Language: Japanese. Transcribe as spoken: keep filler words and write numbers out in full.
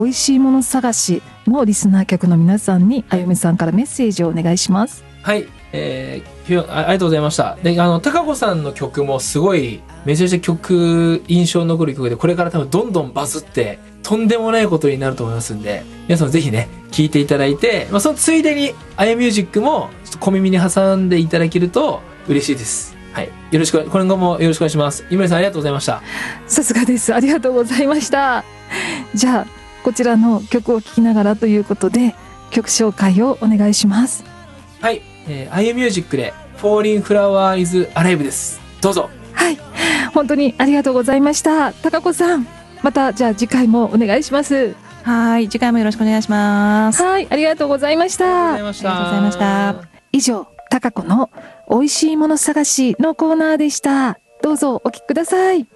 美味しいもの探しのリスナー客の皆さんにあゆみさんからメッセージをお願いします。 はい、えー、あ, ありがとうございました。で、あの、高子さんの曲もすごい、めちゃめちゃ曲、印象に残る曲で、これから多分どんどんバズって、とんでもないことになると思いますんで、皆さんぜひね、聴いていただいて、まあ、そのついでに、あやミュージックも、ちょっと小耳に挟んでいただけると、嬉しいです。はい。よろしく、今後もよろしくお願いします。ゆめりさんありがとうございました。 さすがです。ありがとうございました。じゃあ、こちらの曲を聴きながらということで、曲紹介をお願いします。 はい。えー、あゆミュージックで Falling Flower is Alive です。どうぞ。 はい。本当にありがとうございました。高子さん、またじゃあ次回もお願いします。 はい。次回もよろしくお願いします。 はい。ありがとうございました。 ありがとうございました。 ありがとうございました。 以上、高子の美味しいもの探しのコーナーでした。どうぞお聞きください。